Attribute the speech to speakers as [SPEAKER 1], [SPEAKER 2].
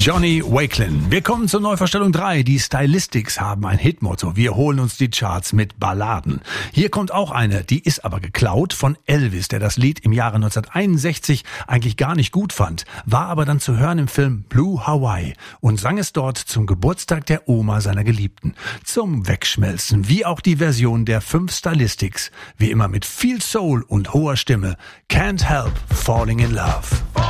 [SPEAKER 1] Johnny Wakelin. Wir kommen zur Neuvorstellung 3. Die Stylistics haben ein Hitmotto. Wir holen uns die Charts mit Balladen. Hier kommt auch eine, die ist aber geklaut von Elvis, der das Lied im Jahre 1961 eigentlich gar nicht gut fand, war aber dann zu hören im Film Blue Hawaii und sang es dort zum Geburtstag der Oma seiner Geliebten. Zum Wegschmelzen, wie auch die Version der 5 Stylistics. Wie immer mit viel Soul und hoher Stimme. Can't Help Falling in Love.